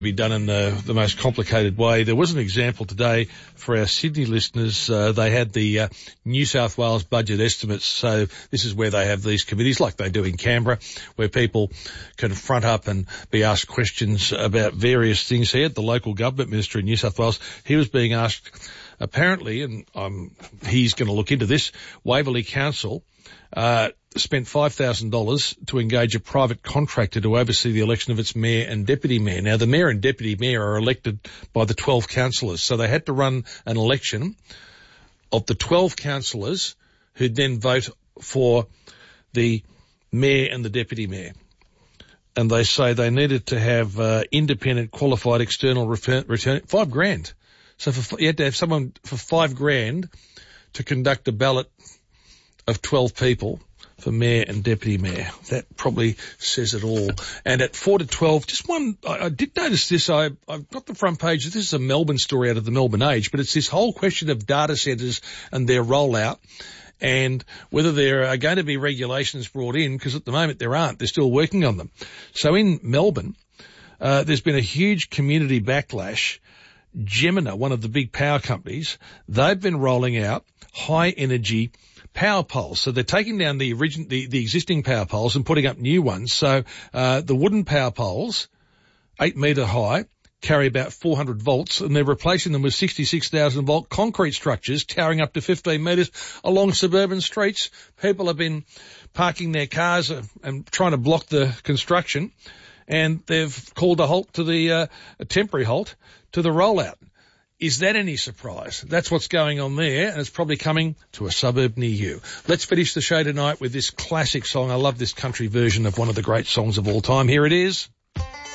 be done in the most complicated way. There was an example today for our Sydney listeners. They had the New South Wales budget estimates. So this is where they have these committees like they do in Canberra, where people can front up and be asked questions about various things here. The local government minister in New South Wales, he was being asked apparently, and he's going to look into this, Waverley Council spent $5,000 to engage a private contractor to oversee the election of its mayor and deputy mayor. Now, the mayor and deputy mayor are elected by the 12 councillors, so they had to run an election of the 12 councillors who'd then vote for the mayor and the deputy mayor. And they say they needed to have independent, qualified external return $5,000. So you had to have someone for $5,000 to conduct a ballot of 12 people for mayor and deputy mayor. That probably says it all. And at 4 to 12, just one, I did notice this. I've got the front page. This is a Melbourne story out of the Melbourne Age, but it's this whole question of data centres and their rollout and whether there are going to be regulations brought in, because at the moment there aren't. They're still working on them. So in Melbourne, there's been a huge community backlash. Gemina, one of the big power companies, they've been rolling out high energy power poles. So they're taking down the existing power poles and putting up new ones. So the wooden power poles, 8 metre high, carry about 400 volts, and they're replacing them with 66,000 volt concrete structures towering up to 15 metres along suburban streets. People have been parking their cars and trying to block the construction, and they've called a temporary halt to the rollout. Is that any surprise? That's what's going on there, and it's probably coming to a suburb near you. Let's finish the show tonight with this classic song. I love this country version of one of the great songs of all time. Here it is.